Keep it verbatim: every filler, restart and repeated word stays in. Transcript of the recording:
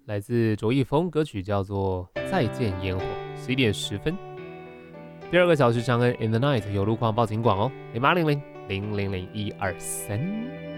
来自卓一峰，歌曲叫做《再见烟火》，十一点十分。第二个小时长恩 In the Night 有路况报警广哦，零八零零零零零一二三。